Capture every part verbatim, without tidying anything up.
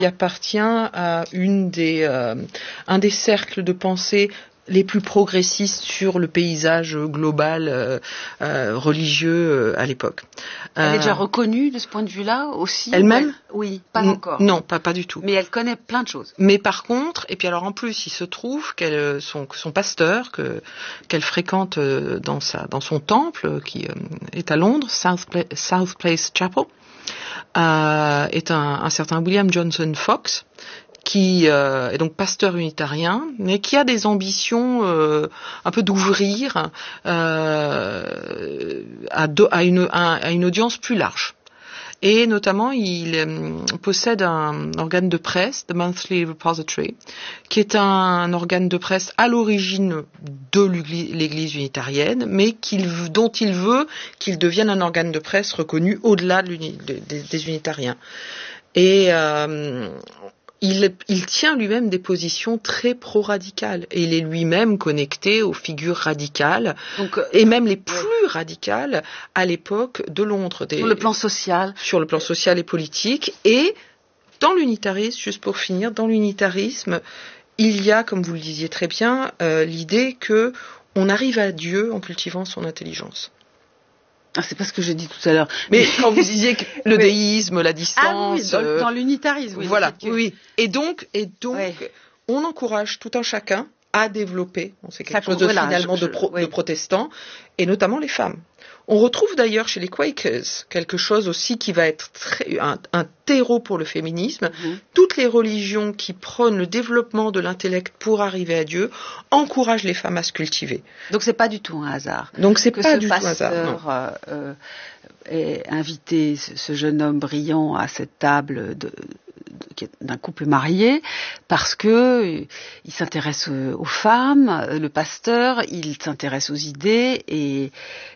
Il appartient à une des, euh, un des cercles de pensée les plus progressistes sur le paysage global euh, euh, religieux euh, à l'époque. Elle euh, est déjà reconnue de ce point de vue-là aussi? Elle-même? elle... Oui, pas N- encore. Non, pas, pas du tout. Mais elle connaît plein de choses. Mais par contre, et puis alors en plus, il se trouve qu'elle, son, son pasteur, que, qu'elle fréquente dans, sa, dans son temple, qui euh, est à Londres, South, Pla- South Place Chapel, euh, est un, un certain William Johnson Fox, qui euh, est donc pasteur unitarien, mais qui a des ambitions euh, un peu d'ouvrir euh, à, do, à, une, à, à une audience plus large. Et notamment, il euh, possède un organe de presse, The Monthly Repository, qui est un, un organe de presse à l'origine de l'Église unitarienne, mais qu'il, dont il veut qu'il devienne un organe de presse reconnu au-delà de de, des, des unitariens. Et euh, il, il tient lui-même des positions très pro-radicales, et il est lui-même connecté aux figures radicales, Donc, euh, et même les plus ouais. radicales à l'époque de Londres. Des, sur le plan social. Sur le plan social et politique. Et dans l'unitarisme, juste pour finir, dans l'unitarisme, il y a, comme vous le disiez très bien, euh, l'idée que on arrive à Dieu en cultivant son intelligence. Ah, c'est pas ce que j'ai dit tout à l'heure. Mais quand vous disiez que le oui. déisme, la distance... Ah oui, dans, euh, dans l'unitarisme. Oui, voilà, que... oui. Et donc, et donc ouais. on encourage tout un chacun à développer, bon, c'est quelque Ça, chose de, voilà, finalement je, je, de, pro, oui. de protestants, et notamment les femmes. On retrouve d'ailleurs chez les Quakers quelque chose aussi qui va être très, un, un terreau pour le féminisme. Mm-hmm. Toutes les religions qui prônent le développement de l'intellect pour arriver à Dieu encouragent les femmes à se cultiver. Donc c'est pas du tout un hasard. Donc c'est que pas ce du pasteur, tout un hasard. Non. Euh, euh, ait invité ce jeune homme brillant à cette table de, de, d'un couple marié parce que il s'intéresse aux femmes, le pasteur, il s'intéresse aux idées, et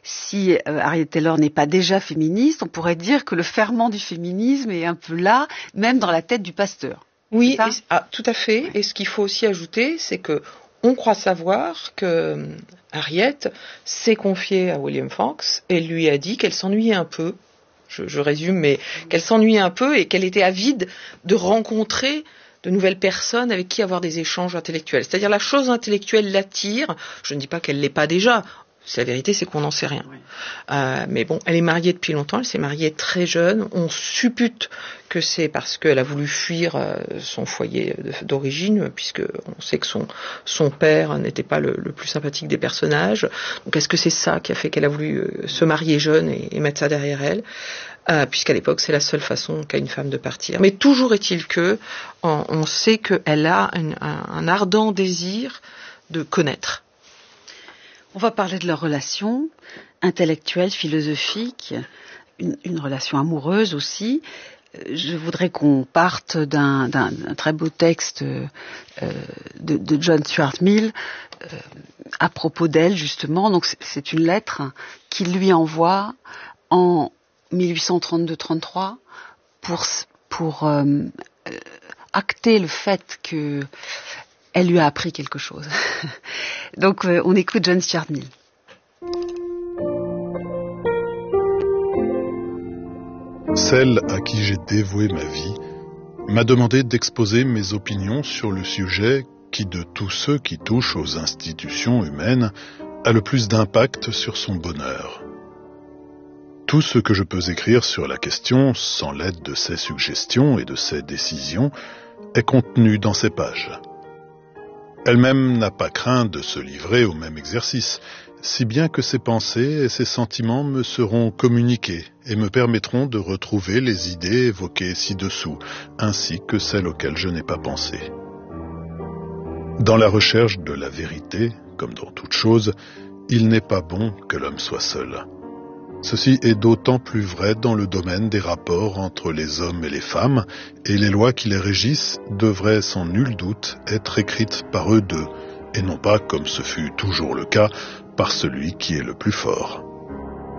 si Harriet Taylor n'est pas déjà féministe, on pourrait dire que le ferment du féminisme est un peu là, même dans la tête du pasteur. Oui, et, ah, tout à fait. Ouais. Et ce qu'il faut aussi ajouter, c'est que on croit savoir que Harriet s'est confiée à William Fox et lui a dit qu'elle s'ennuyait un peu. Je, je résume, mais qu'elle s'ennuyait un peu et qu'elle était avide de rencontrer de nouvelles personnes avec qui avoir des échanges intellectuels. C'est-à-dire la chose intellectuelle l'attire. Je ne dis pas qu'elle l'est pas déjà. La vérité, c'est qu'on n'en sait rien. Oui. Euh, mais bon, elle est mariée depuis longtemps, elle s'est mariée très jeune. On suppute que c'est parce qu'elle a voulu fuir euh, son foyer d'origine, puisque on sait que son, son père n'était pas le, le plus sympathique des personnages. Donc est-ce que c'est ça qui a fait qu'elle a voulu euh, se marier jeune et, et mettre ça derrière elle, euh, puisqu'à l'époque, c'est la seule façon qu'a une femme de partir. Mais toujours est-il que on, on sait qu'elle a un, un, un ardent désir de connaître. On va parler de leur relation intellectuelle, philosophique, une, une relation amoureuse aussi. Je voudrais qu'on parte d'un, d'un, d'un très beau texte euh, de, de John Stuart Mill euh, à propos d'elle, justement. Donc c'est, c'est une lettre qu'il lui envoie en dix-huit cent trente-deux trente-trois pour, pour euh, acter le fait que elle lui a appris quelque chose. Donc, euh, on écoute John Stuart Mill. Celle à qui j'ai dévoué ma vie m'a demandé d'exposer mes opinions sur le sujet qui, de tous ceux qui touchent aux institutions humaines, a le plus d'impact sur son bonheur. Tout ce que je peux écrire sur la question, sans l'aide de ses suggestions et de ses décisions, est contenu dans ces pages. Elle-même n'a pas craint de se livrer au même exercice, si bien que ses pensées et ses sentiments me seront communiqués et me permettront de retrouver les idées évoquées ci-dessous, ainsi que celles auxquelles je n'ai pas pensé. Dans la recherche de la vérité, comme dans toute chose, il n'est pas bon que l'homme soit seul. Ceci est d'autant plus vrai dans le domaine des rapports entre les hommes et les femmes, et les lois qui les régissent devraient sans nul doute être écrites par eux deux, et non pas, comme ce fut toujours le cas, par celui qui est le plus fort.